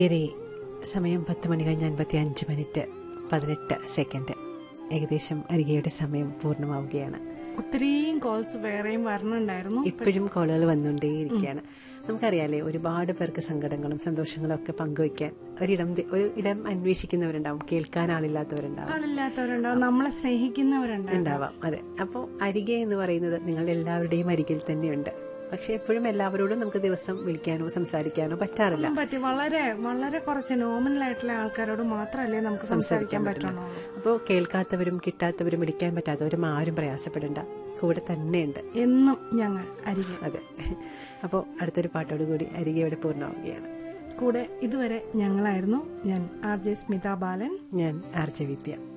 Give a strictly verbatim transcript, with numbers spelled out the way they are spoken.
ഏറെ സമയം പത്ത് മണി കഴിഞ്ഞ് അൻപത്തി അഞ്ച് മിനിറ്റ് പതിനെട്ട് സെക്കൻഡ്. ഏകദേശം അരികയുടെ സമയം പൂർണ്ണമാവുകയാണ്. ഒത്തിരിയും കോൾസ് വേറെയും വരണുണ്ടായിരുന്നു. ഇപ്പോഴും കോളുകൾ വന്നുകൊണ്ടേയിരിക്കുകയാണ്. നമുക്കറിയാലേ, ഒരുപാട് പേർക്ക് സങ്കടങ്ങളും സന്തോഷങ്ങളും ഒക്കെ പങ്കുവയ്ക്കാൻ ഒരിടം ഒരു ഇടം അന്വേഷിക്കുന്നവരുണ്ടാവും, കേൾക്കാൻ ആളില്ലാത്തവരുണ്ടാവും, ആളില്ലാത്തവരുണ്ടാവും, നമ്മളെ സ്നേഹിക്കുന്നവരുണ്ടാവും ഉണ്ടാവാം. അതെ, അപ്പോൾ അരികെ എന്ന് പറയുന്നത് നിങ്ങളുടെ എല്ലാവരുടെയും അരികിൽ തന്നെയുണ്ട്. പക്ഷെ എപ്പോഴും എല്ലാവരോടും നമുക്ക് ദിവസം വിളിക്കാനോ സംസാരിക്കാനോ പറ്റാറില്ല. പറ്റി വളരെ വളരെ കുറച്ച് നോമിനൽ ആയിട്ടുള്ള ആൾക്കാരോട് മാത്രമല്ലേ നമുക്ക് സംസാരിക്കാൻ പറ്റുള്ളൂ. അപ്പോൾ കേൾക്കാത്തവരും കിട്ടാത്തവരും വിളിക്കാൻ പറ്റാത്തവരും ആരും പ്രയാസപ്പെടേണ്ട, കൂടെ തന്നെയുണ്ട് എന്നും ഞങ്ങൾ അരികെ. അതെ, അപ്പോൾ അടുത്തൊരു പാട്ടോട് കൂടി അരികെ ഇവിടെ പൂർണ്ണമാവുകയാണ്. കൂടെ ഇതുവരെ ഞങ്ങളായിരുന്നു. ഞാൻ ആർ ജെ സ്മിത ബാലൻ, ഞാൻ ആർ ജെ വിദ്യ.